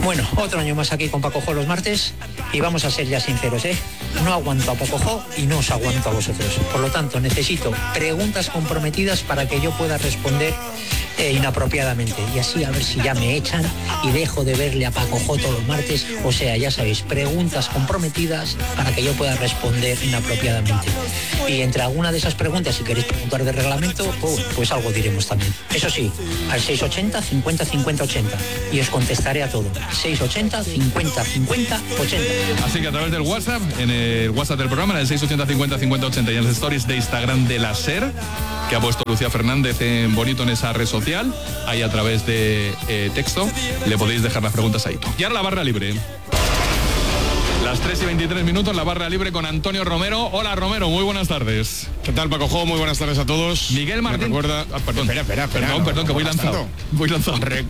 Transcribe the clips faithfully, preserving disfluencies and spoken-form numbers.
Bueno, otro año más aquí con Paco Jo los martes y vamos a ser ya sinceros, ¿eh? No aguanto a Paco Jo y no os aguanto a vosotros. Por lo tanto, necesito preguntas comprometidas para que yo pueda responder eh, inapropiadamente. Y así a ver si ya me echan y dejo de verle a Paco Jo todos los martes. O sea, ya sabéis, preguntas comprometidas para que yo pueda responder inapropiadamente. Y entre alguna de esas preguntas, si queréis preguntar de reglamento, pues, pues algo diremos también. Eso sí, al seis ochenta cincuenta cincuenta ochenta y os contestaré a todo. seis ochenta cincuenta cincuenta ochenta. Así que a través del WhatsApp, en el WhatsApp del programa, en el seis ochenta cincuenta cincuenta ochenta y en las stories de Instagram de la SER, que ha puesto Lucía Fernández en bonito en esa red social, ahí a través de eh, texto, le podéis dejar las preguntas ahí. Y ahora la barra libre. Las tres y veintitrés minutos, la barra libre con Antonio Romero. Hola Romero, muy buenas tardes. ¿Qué tal, Paco Jo? Muy buenas tardes a todos. Miguel Martín. Me recuerda... Ah, perdón, espera, espera, espera. Perdón, no, perdón, que voy lanzado. Tanto. Voy lanzado. Re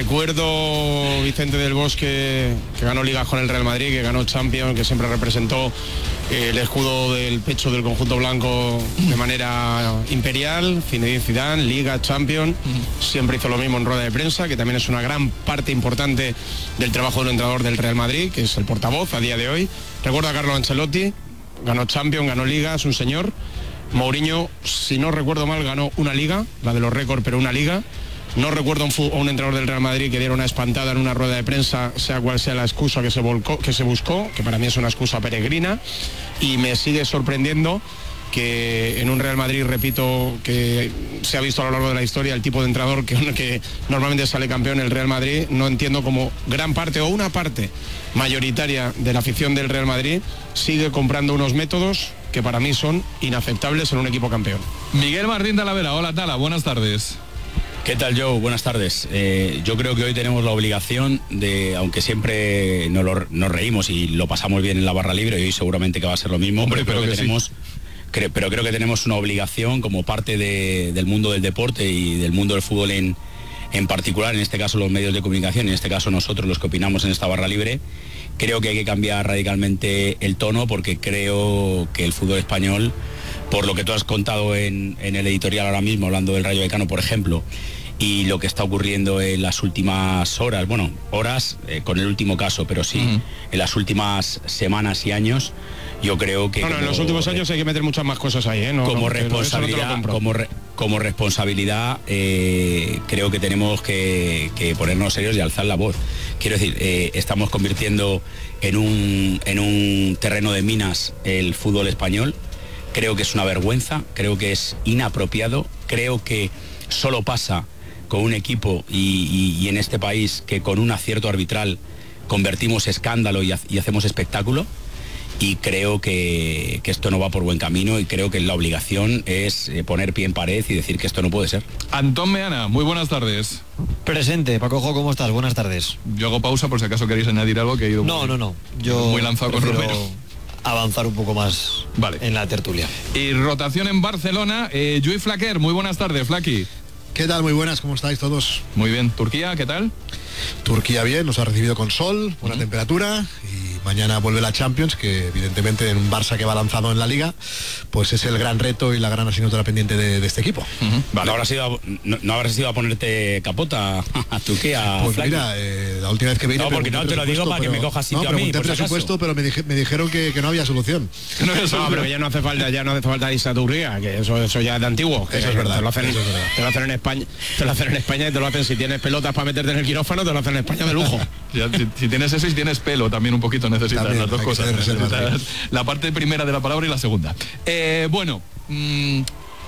recuerdo Vicente del Bosque, que ganó ligas con el Real Madrid, que ganó Champions, que siempre representó eh, el escudo del pecho del conjunto blanco de manera imperial. Zinedine Zidane, Liga, Champions. Siempre hizo lo mismo en rueda de prensa, que también es una gran parte importante del trabajo del entrenador del Real Madrid, que es el portavoz a día de hoy. Recuerdo a Carlo Ancelotti, ganó Champions, ganó Liga, es un señor. Mourinho, si no recuerdo mal, ganó una Liga, la de los récords, pero una Liga. No recuerdo a un, un entrenador del Real Madrid que diera una espantada en una rueda de prensa, sea cual sea la excusa que se, volcó, que se buscó, que para mí es una excusa peregrina, y me sigue sorprendiendo que en un Real Madrid, repito, que se ha visto a lo largo de la historia el tipo de entrenador que, que normalmente sale campeón en el Real Madrid. No entiendo cómo gran parte o una parte mayoritaria de la afición del Real Madrid sigue comprando unos métodos que para mí son inaceptables en un equipo campeón. Miguel Martín Talavera, hola Tala, buenas tardes. ¿Qué tal, Joe? Buenas tardes. Eh, yo creo que hoy tenemos la obligación de, aunque siempre nos, lo, nos reímos y lo pasamos bien en la barra libre, y hoy seguramente que va a ser lo mismo, Hombre, pero, pero creo que que tenemos, sí. cre, pero creo que tenemos una obligación como parte de, del mundo del deporte y del mundo del fútbol en, en particular, en este caso los medios de comunicación, en este caso nosotros los que opinamos en esta barra libre. Creo que hay que cambiar radicalmente el tono, porque creo que el fútbol español, por lo que tú has contado en, en el editorial ahora mismo, hablando del Rayo Vallecano, por ejemplo, y lo que está ocurriendo en las últimas horas, bueno, horas eh, con el último caso, pero sí, uh-huh. en las últimas semanas y años, yo creo que... No, no, en los últimos años hay que meter muchas más cosas ahí, ¿eh? No, como no, responsabilidad, no como, re, como responsabilidad, eh, creo que tenemos que, que ponernos serios y alzar la voz. Quiero decir, eh, estamos convirtiendo en un, en un terreno de minas el fútbol español. Creo que es una vergüenza, creo que es inapropiado, creo que solo pasa con un equipo y, y, y en este país que con un acierto arbitral convertimos escándalo y, ha, y hacemos espectáculo, y creo que, que esto no va por buen camino, y creo que la obligación es poner pie en pared y decir que esto no puede ser. Antón Meana, muy buenas tardes. Presente. Paco Jo, ¿cómo estás? Buenas tardes. Yo hago pausa por si acaso queréis añadir algo, que he ido no, muy, no, no. Yo muy lanzado con Romero. Avanzar un poco más vale. en la tertulia. Y rotación en Barcelona, eh, Lluís Flaquer, muy buenas tardes, Flaqui. ¿Qué tal? Muy buenas, ¿cómo estáis todos? Muy bien. ¿Turquía, qué tal? Turquía bien, nos ha recibido con sol, buena uh-huh. temperatura, y mañana vuelve la Champions, que evidentemente en un Barça que va lanzado en la Liga, pues es el gran reto y la gran asignatura pendiente de, de este equipo. Uh-huh. Vale. ¿No habrás ido a, no, no habrás ido a ponerte capota a Turquía? Pues Flaqui? Mira, eh, la última vez que vine... No, porque no te lo digo para pero, que me cojas sitio no, a mí, pregunté por presupuesto, pero me, dije, me dijeron que, que no había solución. No, no, pero ya no hace falta, ya no hace falta irse a Turquía, que eso, eso ya es de antiguo. Eso es verdad. Te lo hacen, eso es verdad. Te lo hacen en España, te lo hacen en España y te lo hacen si tienes pelotas para meterte en el quirófano, te lo hacen en España de lujo. Ya, si, si tienes eso y tienes pelo, también un poquito necesitas también, las dos cosas. Necesitas la parte primera de la palabra y la segunda. Eh, bueno, mmm,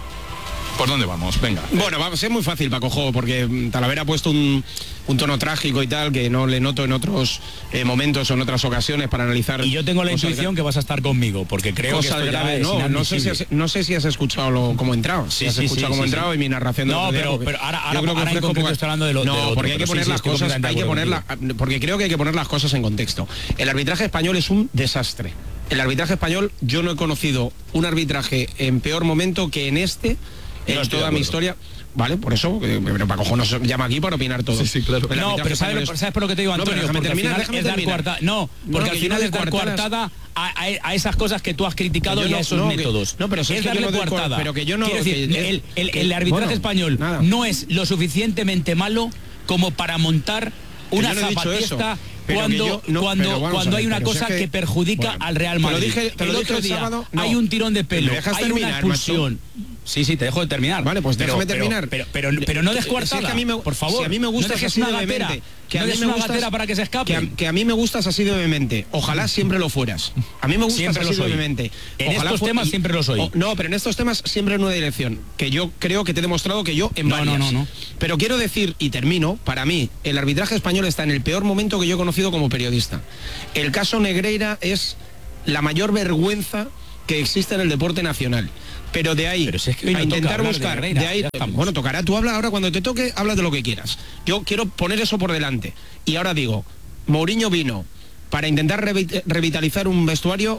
¿por dónde vamos? Venga. Bueno, vamos, es muy fácil, Paco Jo, porque Talavera ha puesto un, un tono trágico y tal, que no le noto en otros eh, momentos o en otras ocasiones para analizar. Y yo tengo la intuición que vas a estar conmigo, porque creo que esto grave, no, no sé si has, no sé si has escuchado lo, cómo he entrado. Si sí, has sí, escuchado sí, cómo he sí, entrado sí. y mi narración de No, otro pero, día, pero ahora, ahora, yo creo que ahora en concreto estoy hablando de lo No, de otro, porque hay que poner sí, las sí, cosas, hay que poner la, porque creo que hay que poner las cosas en contexto. El arbitraje español es un desastre. El arbitraje español, yo no he conocido un arbitraje en peor momento que en este, en no toda mi historia. Vale, por eso, eh, pero Paco Jo nos llama aquí para opinar todo. Sí, sí, claro. No, pero ¿sabes, es... ¿sabes por lo que te digo, Antonio? No, porque terminar, al final es dar coartada. No, porque no, al final es dar coartada a, a, a esas cosas que tú has criticado y no, a esos no, métodos. Que, no, pero es, es darle que no coartada. Pero que yo no... Quiero decir, que, el, el, que, el arbitraje bueno, español nada. no es lo suficientemente malo como para montar una zapatiesta Pero cuando, yo, no, cuando, pero cuando ver, hay una cosa si es que, que perjudica bueno, al Real Madrid. Te lo dije, te lo el dije otro el día sábado, no. hay un tirón de pelo, ¿Me dejas hay terminar, una expulsión. macho? Sí, sí, te dejo de terminar. Vale, pues Pero- déjame pero- terminar. Pero, pero, pero no des Si coartada, es que a mí me- por favor. si a mí me gustas no dejes así una de gatera, vehemente, que a no mí des me una gustas- gatera para que se escape. Que a, que a mí me gustas así de vehemente. Ojalá siempre lo fueras. A mí me gustas Siempre así lo de soy. vehemente. En Ojalá estos fu- temas y- siempre lo soy. o- no, pero en estos temas siempre en una dirección. Que yo creo que te he demostrado que yo en No, varias. no, no, no. Pero quiero decir, y termino, para mí, el arbitraje español está en el peor momento que yo he conocido como periodista. El caso Negreira es la mayor vergüenza que existe en el deporte nacional. Pero de ahí Pero si es que hoy a no toca intentar hablar de buscar, Negreira, de ahí, ya estamos. bueno, tocará, tú habla ahora cuando te toque, habla de lo que quieras. Yo quiero poner eso por delante. Y ahora digo, Mourinho vino para intentar revi- revitalizar un vestuario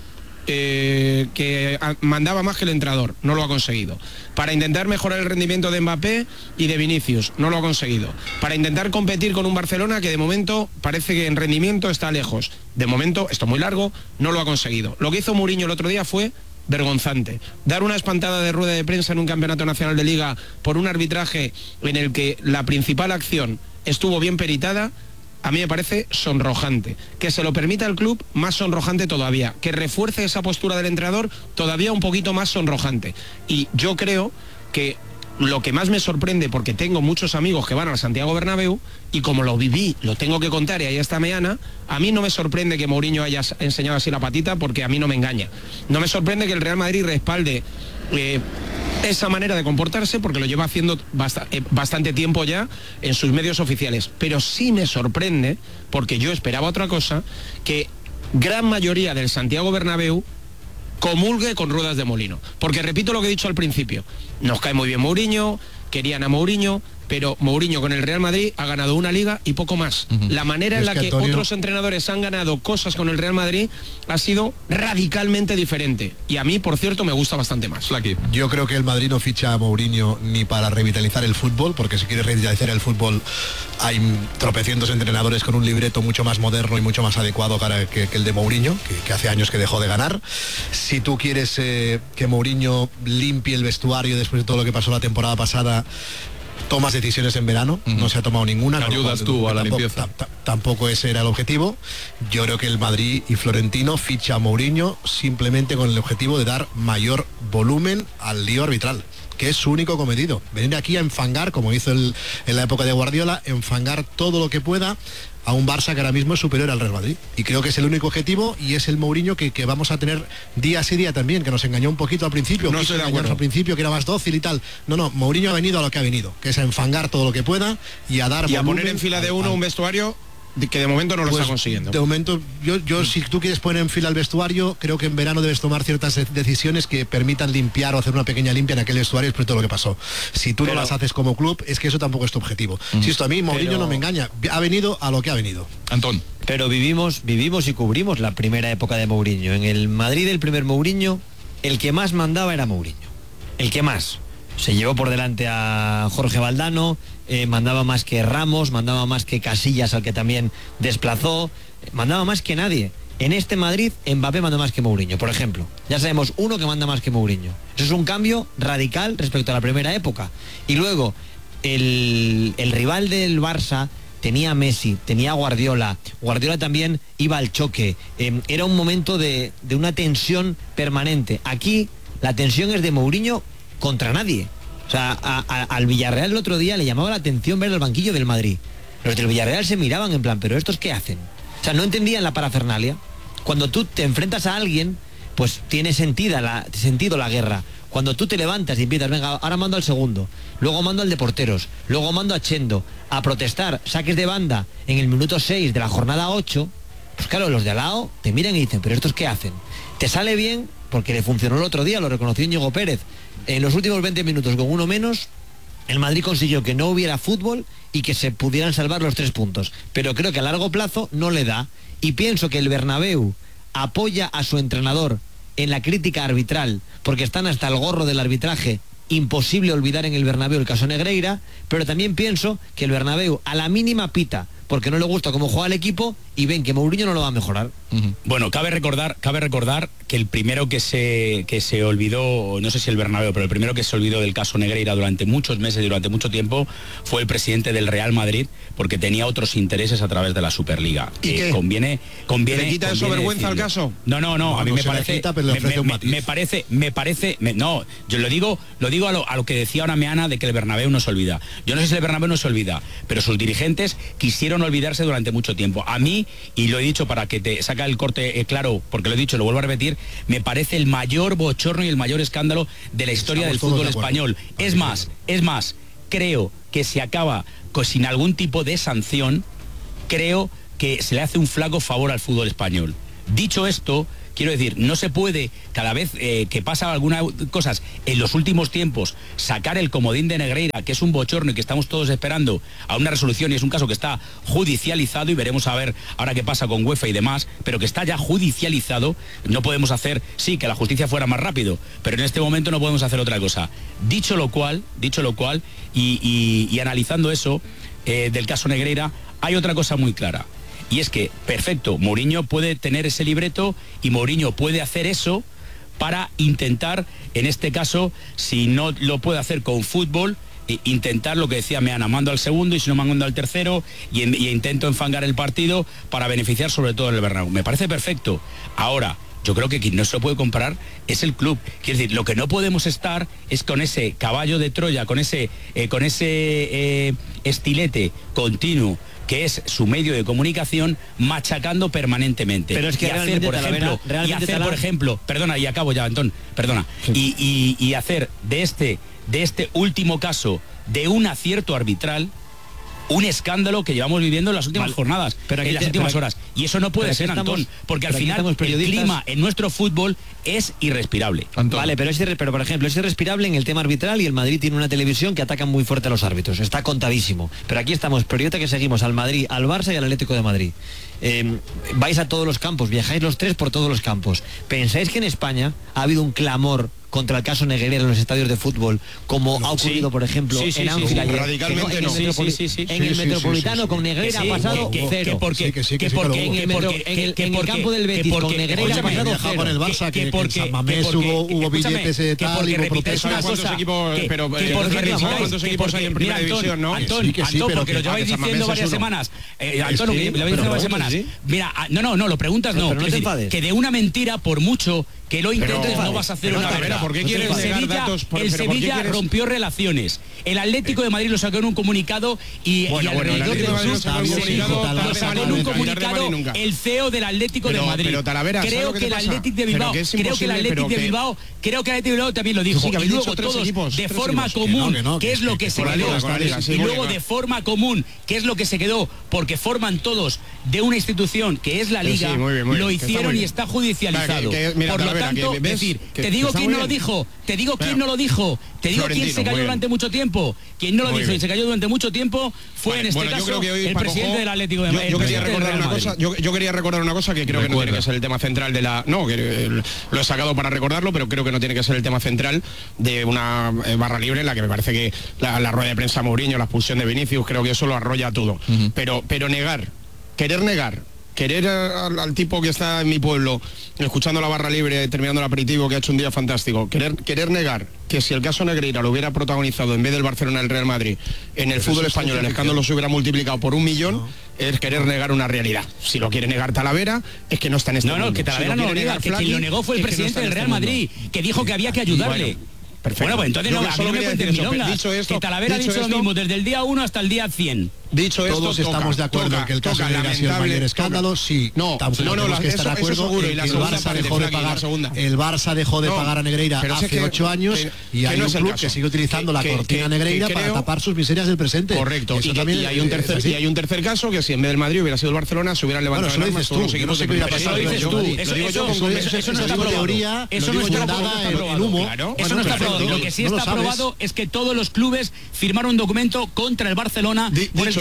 eh, que a- mandaba más que el entrenador, no lo ha conseguido. Para intentar mejorar el rendimiento de Mbappé y de Vinicius, no lo ha conseguido. Para intentar competir con un Barcelona que de momento parece que en rendimiento está lejos. De momento, esto es muy largo, no lo ha conseguido. Lo que hizo Mourinho el otro día fue vergonzante. Dar una espantada de rueda de prensa en un campeonato nacional de liga por un arbitraje en el que la principal acción estuvo bien peritada, a mí me parece sonrojante. Que se lo permita al club, más sonrojante todavía. Que refuerce esa postura del entrenador, todavía un poquito más sonrojante. Y yo creo que lo que más me sorprende, porque tengo muchos amigos que van al Santiago Bernabéu, y como lo viví, lo tengo que contar y ahí está Meana, a mí no me sorprende que Mourinho haya enseñado así la patita, porque a mí no me engaña. No me sorprende que el Real Madrid respalde eh, esa manera de comportarse, porque lo lleva haciendo bast- eh, bastante tiempo ya en sus medios oficiales. Pero sí me sorprende, porque yo esperaba otra cosa, que gran mayoría del Santiago Bernabéu comulgue con ruedas de molino. Porque repito lo que he dicho al principio, nos cae muy bien Mourinho, querían a Mourinho, pero Mourinho con el Real Madrid ha ganado una liga y poco más. Uh-huh. La manera Es en la que, que Antonio, otros entrenadores han ganado cosas con el Real Madrid ha sido radicalmente diferente. Y a mí, por cierto, me gusta bastante más. Flaky. Yo creo que el Madrid no ficha a Mourinho ni para revitalizar el fútbol, porque si quiere revitalizar el fútbol hay tropecientos entrenadores con un libreto mucho más moderno y mucho más adecuado cara- que, que el de Mourinho, que, que hace años que dejó de ganar. Si tú quieres eh, que Mourinho limpie el vestuario después de todo lo que pasó la temporada pasada, tomas decisiones en verano, Ujú. no se ha tomado ninguna. Te con lo ayudas cual, tú a la tampoco- limpieza. ta- ta- Tampoco ese era el objetivo. Yo creo que el Madrid y Florentino ficha a Mourinho simplemente con el objetivo de dar mayor volumen al lío arbitral, que es su único cometido. Venir aquí a enfangar, como hizo el- en la época de Guardiola, enfangar todo lo que pueda a un Barça que ahora mismo es superior al Real Madrid. Y creo que es el único objetivo y es el Mourinho que, que vamos a tener día sí día también, que nos engañó un poquito al principio, No quiso estoy de engañarnos acuerdo. al principio, que era más dócil y tal. No, no, Mourinho ha venido a lo que ha venido, que es a enfangar todo lo que pueda y a dar Y a volumen poner en fila de al- uno al- un vestuario de- que de momento no lo pues, está consiguiendo. De momento, yo, yo si tú quieres poner en fila el vestuario, creo que en verano debes tomar ciertas de- decisiones que permitan limpiar o hacer una pequeña limpia en aquel vestuario después de todo lo que pasó. Si tú Pero- no las haces como club, es que eso tampoco es tu objetivo. Si esto a mí, Mourinho Pero- no me engaña. Ha venido a lo que ha venido. Antón. Pero vivimos, vivimos y cubrimos la primera época de Mourinho. En el Madrid, el primer Mourinho, el que más mandaba era Mourinho. El que más. Se llevó por delante a Jorge Valdano, eh, mandaba más que Ramos, mandaba más que Casillas, al que también desplazó, eh, mandaba más que nadie. En este Madrid, Mbappé manda más que Mourinho, por ejemplo. Ya sabemos uno que manda más que Mourinho. Eso es un cambio radical respecto a la primera época. Y luego, el, el rival del Barça tenía a Messi, tenía a Guardiola. Guardiola también iba al choque. Eh, era un momento de, de una tensión permanente. Aquí la tensión es de Mourinho contra nadie. O sea, a- a- al Villarreal el otro día le llamaba la atención ver el banquillo del Madrid. Los del Villarreal se miraban en plan, ¿pero estos qué hacen? O sea, no entendían la parafernalia. Cuando tú te enfrentas a alguien, pues tiene sentido la, sentido la guerra. Cuando tú te levantas y empiezas, venga, ahora mando al segundo, luego mando al de porteros, luego mando a Chendo a protestar, saques de banda en el minuto seis de la jornada ocho, pues claro, los de al lado te miran y dicen, ¿pero estos qué hacen? Te sale bien porque le funcionó el otro día, lo reconoció Íñigo Pérez. En los últimos veinte minutos con uno menos, el Madrid consiguió que no hubiera fútbol y que se pudieran salvar los tres puntos. Pero creo que a largo plazo no le da. Y pienso que el Bernabéu apoya a su entrenador en la crítica arbitral, porque están hasta el gorro del arbitraje. Imposible olvidar en el Bernabéu el caso Negreira, pero también pienso que el Bernabéu a la mínima pita porque no le gusta cómo juega el equipo y ven que Mourinho no lo va a mejorar. Uh-huh. Bueno, cabe recordar, cabe recordar que el primero que se, que se olvidó, no sé si el Bernabéu, pero el primero que se olvidó del caso Negreira durante muchos meses y durante mucho tiempo fue el presidente del Real Madrid, porque tenía otros intereses a través de la Superliga. ¿Y eh, qué? Conviene, conviene. ¿Le quita eso vergüenza al caso? No, no, no, No, a mí no me se le parece, quita, pero le me, ofrece un me- matiz. me parece, me parece, me- no, yo lo digo, lo digo a lo, a lo que decía ahora Meana de que el Bernabéu no se olvida. Yo no sé si el Bernabéu no se olvida, pero sus dirigentes quisieron olvidarse durante mucho tiempo. A mí, y lo he dicho para que te saca el corte eh, claro, porque lo he dicho, lo vuelvo a repetir, me parece el mayor bochorno y el mayor escándalo de la historia Estamos del fútbol todos de acuerdo. español. Es más, es más, creo que se acaba con, sin algún tipo de sanción, creo que se le hace un flaco favor al fútbol español. Dicho esto, quiero decir, no se puede, cada vez eh, que pasa algunas cosas en los últimos tiempos, sacar el comodín de Negreira, que es un bochorno y que estamos todos esperando a una resolución, y es un caso que está judicializado, y veremos a ver ahora qué pasa con UEFA y demás, pero que está ya judicializado. No podemos hacer, sí, que la justicia fuera más rápido, pero en este momento no podemos hacer otra cosa. Dicho lo cual, dicho lo cual, y, y- y analizando eso eh, del caso Negreira, hay otra cosa muy clara. Y es que, perfecto, Mourinho puede tener ese libreto y Mourinho puede hacer eso para intentar, en este caso, si no lo puede hacer con fútbol, e intentar lo que decía Meana, mando al segundo y si no mando al tercero y, en- y intento enfangar el partido para beneficiar sobre todo en el Bernabéu. Me parece perfecto. Ahora, yo creo que quien no se lo puede comprar es el club. Quiero decir, lo que no podemos estar es con ese caballo de Troya, con ese, eh, con ese eh, estilete continuo que es su medio de comunicación, machacando permanentemente. Pero es que y hacer, realmente, por Talavera, ejemplo, y realmente, hacer, por Talavera- ejemplo, perdona, y acabo ya, Antón, perdona, y, y- y hacer de este, de este último caso de un acierto arbitral un escándalo que llevamos viviendo en las últimas Vale. jornadas, Pero aquí en las te- últimas pero- horas. Y eso no puede pero aquí ser, estamos- Antón, porque al pero aquí final estamos el periodistas. clima en nuestro fútbol es irrespirable. Antón. Vale, pero, es irre- pero por ejemplo, es irrespirable en el tema arbitral y el Madrid tiene una televisión que ataca muy fuerte a los árbitros. Está contadísimo. Pero aquí estamos, periodistas que seguimos al Madrid, al Barça y al Atlético de Madrid. Eh, vais a todos los campos, viajáis los tres por todos los campos. ¿Pensáis que en España ha habido un clamor contra el caso Negreira en los estadios de fútbol, como ha ocurrido, Sí. por ejemplo, Sí, sí, en sí, Anfield sí. ayer? Radicalmente Que en el no. Sí, Metropoli- sí, sí, sí. En Sí, el sí, sí, Metropolitano sí, sí. con Negreira Que sí, ha pasado que- que- cero. que porque- Sí, que sí, que que sí, que lo porque- hubo. que En el- porque- en el- que en el porque- campo del que Betis con porque- Negreira ha escúchame, pasado viajado cero. con el Barça, que- que en porque- San Mamés que porque- hubo- hubo escúchame, billetes de que tal, porque y hubo repitáis protestas. una ¿Cuántos cosa, equipos- que- pero, que eh, porque ¿cuántos repitáis- equipos que hay en porque- primera mira, Antón, división, no? Antón, Sí, que sí, Antón, pero porque que- lo lleváis que San diciendo Mamés es varias uno. semanas. Eh, Antón, Sí, lo lleváis pero diciendo varias pregunto, semanas. sí. Mira, ah, no, no, no, lo preguntas Pero- no. pero no Quiero te decir, enfades. que de una mentira, por mucho que lo intentes, Pero- no vas a hacer pero, una Talavera, verdad. ¿por qué El quieres negar Sevilla, datos? Por- el pero ¿por qué Sevilla quieres- rompió relaciones. El Atlético de Madrid lo sacó en un comunicado y, Bueno, y bueno, el alrededor Atlético de del Madrid club lo sacó en un se comunicado, dijo- Talavera, lo sacó en un Talavera, comunicado Talavera, nunca. el C E O del Atlético Pero- de Madrid. pero, Talavera, ¿sabes creo lo que que te el pasa? Atlético de Pero Bilbao, que es creo que el imposible, Atlético pero de que- Bilbao, creo que el Atlético de Bilbao también lo dijo. sí, que Y habéis luego dicho tres todos equipos, de tres forma equipos. Que no, común, que no, ¿qué que- es lo que- que se con la quedó? Liga, con la Liga, sí, Y muy luego bien. de forma común, ¿qué es lo que se quedó? Porque forman todos de una institución que es la Sí, Liga, sí, muy bien, muy lo bien, que está hicieron muy y bien. está judicializado. Que- que- mira, Por lo Talavera, tanto, que es ves decir, que- te que digo está quién muy no lo bien. dijo, te digo quién Bueno. no lo dijo, te digo quién Florentino, se cayó muy bien. durante mucho tiempo. Quien no lo Muy dijo y bien. se cayó durante mucho tiempo fue Vale, en este bueno, yo caso creo que hoy el Paco presidente Jo- del Atlético de yo, Madrid. yo el quería presidente del recordar Real una cosa, Madrid. yo, yo quería recordar una cosa que creo que no Recuerda. tiene que ser el tema central de la, no, que eh, lo he sacado para recordarlo, pero creo que no tiene que ser el tema central de una eh, barra libre en la que me parece que la, la rueda de prensa Mourinho, la expulsión de Vinicius, creo que eso lo arrolla todo. Pero, pero negar, querer negar. Querer al, al tipo que está en mi pueblo, escuchando la barra libre, terminando el aperitivo, que ha hecho un día fantástico, querer, querer negar que si el caso Negreira lo hubiera protagonizado en vez del Barcelona el Real Madrid, en el fútbol español el escándalo se hubiera multiplicado por un millón, es querer negar una realidad. Si lo quiere negar Talavera, es que no está en este No, mundo. no, que Talavera Si no lo quiere niega, negar que Flaqui, quien lo negó fue el es que no presidente está en del este Real mundo. Madrid, que dijo que había que ayudarle. Bueno, perfecto. Bueno, pues entonces Yo no, a mí solo no me quería cuenten decir eso, milongas. dicho esto, Que Talavera ha dicho dicho lo esto- mismo desde el día uno hasta el día cien. Dicho esto, Todos toca, estamos de acuerdo toca, en que el caso toca, Negreira ha sido el lamentable, mayor escándalo, toca. sí. No, tampoco no, no, tenemos la- que estar eso- de acuerdo eso seguro, y en la que el segunda Barça parte, dejó de Flaqui, la pagar segunda. el Barça dejó de No, pagar a Negreira pero si hace es que- ocho años que- y que hay no un es el club caso. que sigue utilizando Que- la que- cortina que- Negreira que para creo- tapar sus miserias del presente. Correcto, Eso y, que- también y hay un es tercer, así. y hay un tercer caso que si en vez del Madrid hubiera sido el Barcelona se hubieran levantado Bueno, eso lo alarmas dices todos tú, los yo no equipos sé de qué hubiera primera pasado, Eso lo dices yo, tú. Madrid. Eso, Lo digo eso, yo con eso, convicción. eso no Lo está digo probado. teoría, Eso lo no digo está fundada probado. en- en humo. Claro. Eso Bueno, no está perfecto, probado. Lo que sí no lo está sabes. probado es que todos los clubes firmaron un documento contra el Barcelona Di- por el dicho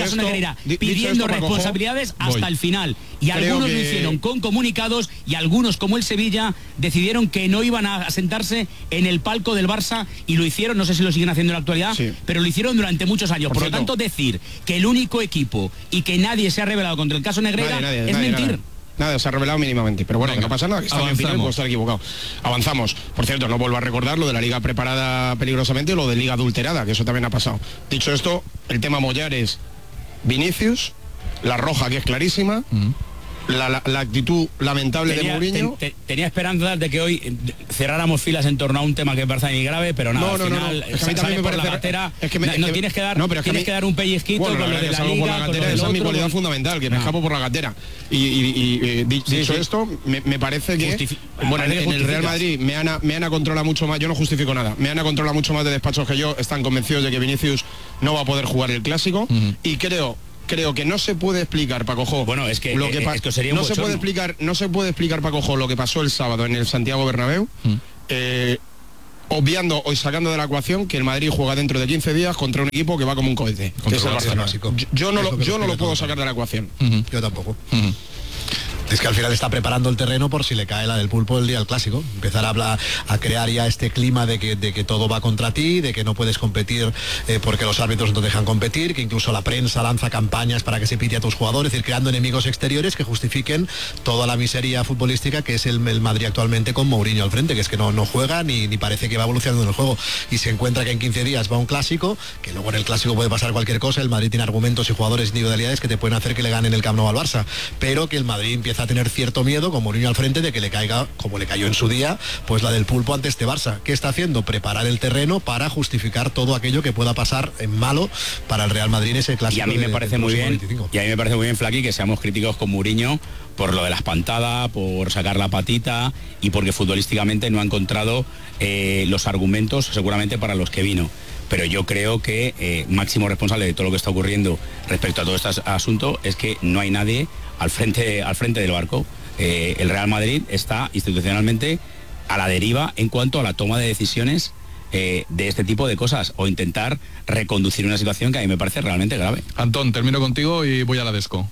caso esto, Negreira, di- pidiendo dicho esto, responsabilidades Paco, hasta voy. el final. Y Creo algunos que- lo hicieron con comunicados y algunos, como el Sevilla, decidieron que no iban a sentarse en el palco del Barça y lo hicieron, no sé si lo siguen haciendo en la actualidad, Sí. pero lo hicieron durante muchos años. Por Por, cierto. lo tanto, decir que el único equipo y que nadie se ha revelado contra el caso Negreira Nadie, nadie, es nadie, mentir. Nada. Nada, se ha revelado mínimamente, pero bueno, Venga, no pasa nada, que está bien, avanzamos. puedo estar equivocado. Avanzamos. Por cierto, no vuelvo a recordar lo de la liga preparada peligrosamente y lo de liga adulterada, que eso también ha pasado. Dicho esto, el tema Mollares, Vinicius, la roja que es clarísima, la, la- la actitud lamentable de Tenía, Mourinho. ten- te- tenía esperanzas de que hoy eh, cerráramos filas en torno a un tema que me parece muy grave, pero nada, No, al no, no, final no. Es que a mí sale también me por la parece- gatera. es que me- no, es que- tienes que dar, no, pero es que a tienes mí- que dar un pellizquito Bueno, con la lo verdad de que la salgo por liga, la con lo gatera, del esa es mi otro, cualidad con- fundamental, que me No. escapo por la gatera. Y, y- y, eh, di- Sí, dicho sí. esto, me, me parece que Justifi- bueno, parece en, que en el Real justificas. Madrid Meana, Meana controla mucho más, yo no justifico nada, Meana controla mucho más de despachos que yo, están convencidos de que Vinicius no va a poder jugar el clásico y creo Creo que no se puede explicar, Paco Jo, Bueno, es que, lo eh, pa- es que sería un no se bochorno. puede explicar, no se puede explicar, Paco Jo, lo que pasó el sábado en el Santiago Bernabéu, eh, obviando o sacando de la ecuación que el Madrid juega dentro de quince días contra un equipo que va como un cohete, que Contra es el el Barcelona. Básico. Yo, yo no Es lo, lo que yo lo no lo explica puedo todo. sacar de la ecuación. Yo tampoco. Es que al final está preparando el terreno por si le cae la del pulpo el día del clásico. Empezar a, hablar, a crear ya este clima de que, de que todo va contra ti, de que no puedes competir eh, porque los árbitros no te dejan competir, que incluso la prensa lanza campañas para que se pite a tus jugadores, es decir, creando enemigos exteriores que justifiquen toda la miseria futbolística que es el, el Madrid actualmente con Mourinho al frente, que es que no, no juega ni, ni parece que va evolucionando en el juego. Y se encuentra que en quince días va un clásico, que luego en el clásico puede pasar cualquier cosa, el Madrid tiene argumentos y jugadores individualidades que te pueden hacer que le ganen el Camp Nou al Barça, pero que el Madrid empieza a tener cierto miedo con Mourinho al frente de que le caiga, como le cayó en su día, pues la del pulpo ante este Barça. ¿Qué está haciendo? Preparar el terreno para justificar todo aquello que pueda pasar en malo para el Real Madrid en ese clásico. Y a mí de- me parece del muy próximo bien, veinticinco. y a mí me parece muy bien, Flaqui, que seamos críticos con Mourinho por lo de la espantada, por sacar la patita y porque futbolísticamente no ha encontrado eh, los argumentos seguramente para los que vino. Pero yo creo que eh, máximo responsable de todo lo que está ocurriendo respecto a todo este as- asunto es que no hay nadie al frente, al frente del barco. Eh, el Real Madrid está institucionalmente a la deriva en cuanto a la toma de decisiones eh, de este tipo de cosas o intentar reconducir una situación que a mí me parece realmente grave. Antón, termino contigo y voy a la Desco.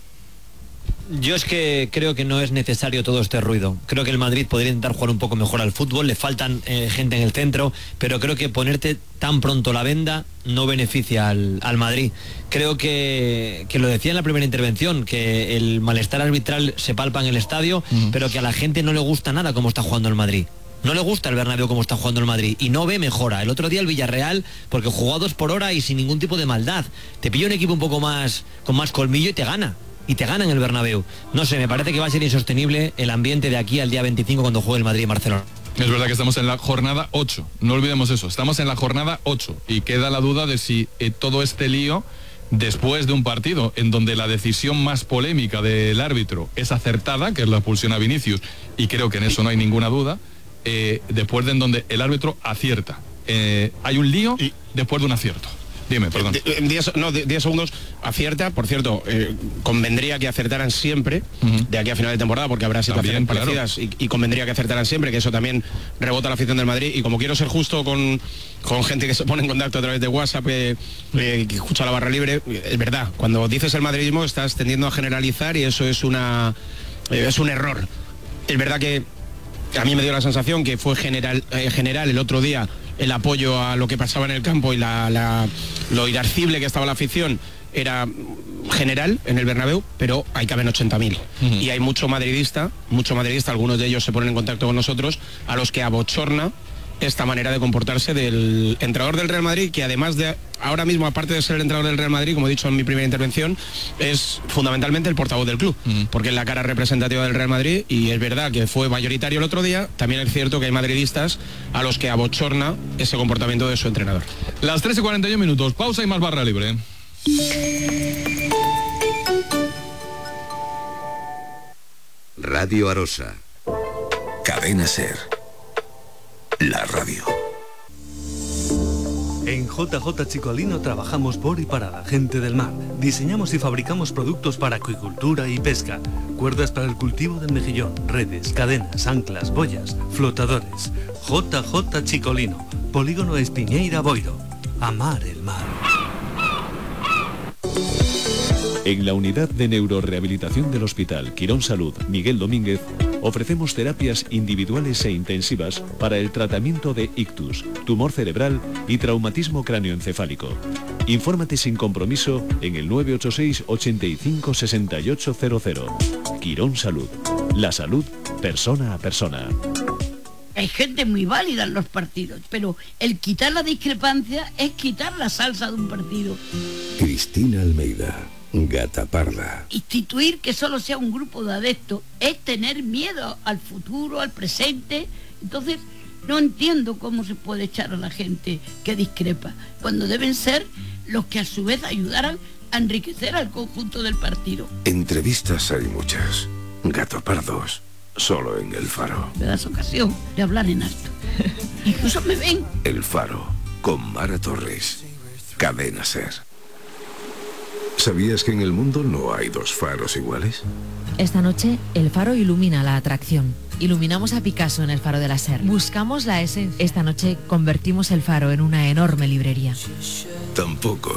Yo es que creo que no es necesario todo este ruido. Creo que el Madrid podría intentar jugar un poco mejor al fútbol, le faltan eh, gente en el centro, pero creo que ponerte tan pronto la venda no beneficia al, al Madrid. Creo que, que lo decía en la primera intervención, que el malestar arbitral se palpa en el estadio, uh-huh. pero que a la gente no le gusta nada cómo está jugando el Madrid. No le gusta el Bernabéu como está jugando el Madrid y no ve mejora. El otro día el Villarreal, porque jugó a dos por hora y sin ningún tipo de maldad. Te pilla un equipo un poco más con más colmillo y te gana. Y te gana en el Bernabéu. No sé, me parece que va a ser insostenible el ambiente de aquí al día veinticinco cuando juegue el Madrid y Barcelona. Es verdad que estamos en la jornada ocho, no olvidemos eso, estamos en la jornada ocho y queda la duda de si eh, todo este lío, después de un partido en donde la decisión más polémica del árbitro es acertada, que es la expulsión a Vinicius, y creo que en eso no hay ninguna duda, eh, después de en donde el árbitro acierta. Eh, hay un lío y después de un acierto. Dime, perdón. En diez, no, diez segundos acierta, por cierto, eh, convendría que acertaran siempre uh-huh. de aquí a final de temporada, porque habrá situaciones también, parecidas claro. y, y convendría que acertaran siempre, que eso también rebota la afición del Madrid. Y como quiero ser justo con, con gente que se pone en contacto a través de WhatsApp, eh, eh, que escucha la barra libre, es verdad, cuando dices el madridismo estás tendiendo a generalizar y eso es una eh, es un error. Es verdad que a mí me dio la sensación que fue general, eh, general el otro día el apoyo a lo que pasaba en el campo y la, la, lo irascible que estaba la afición era general en el Bernabéu, pero hay caben ochenta mil. Uh-huh. Y hay mucho madridista, mucho madridista, algunos de ellos se ponen en contacto con nosotros, a los que abochorna esta manera de comportarse del entrenador del Real Madrid, que además de, ahora mismo, aparte de ser el entrenador del Real Madrid, como he dicho en mi primera intervención, es fundamentalmente el portavoz del club, uh-huh. porque es la cara representativa del Real Madrid, y es verdad que fue mayoritario el otro día, también es cierto que hay madridistas a los que abochorna ese comportamiento de su entrenador. Las tres y cuarenta y un minutos, pausa y más barra libre. Radio Arosa. Cadena Ser. La radio. En J J Chicolino trabajamos por y para la gente del mar. Diseñamos y fabricamos productos para acuicultura y pesca. Cuerdas para el cultivo del mejillón, redes, cadenas, anclas, boyas, flotadores. J J Chicolino, Polígono Espiñeira Boiro. Amar el mar. En la unidad de neurorehabilitación del Hospital Quirón Salud Miguel Domínguez ofrecemos terapias individuales e intensivas para el tratamiento de ictus, tumor cerebral y traumatismo cráneoencefálico. Infórmate sin compromiso en el nueve ocho seis ochenta y cinco sesenta y ocho cero cero. Quirón Salud. La salud persona a persona. Hay gente muy válida en los partidos, pero el quitar la discrepancia es quitar la salsa de un partido. Cristina Almeida, Gata Parda. Instituir que solo sea un grupo de adeptos es tener miedo al futuro, al presente. Entonces, no entiendo cómo se puede echar a la gente que discrepa, cuando deben ser los que a su vez ayudaran a enriquecer al conjunto del partido. Entrevistas hay muchas. Gato Pardos, solo en El Faro. Me das ocasión de hablar en alto. Incluso me ven. El Faro, con Mara Torres. Cadena Ser. ¿Sabías que en el mundo no hay dos faros iguales? Esta noche, el Faro ilumina la atracción. Iluminamos a Picasso en el Faro de la Ser. Buscamos la esencia. Esta noche convertimos el Faro en una enorme librería. Tampoco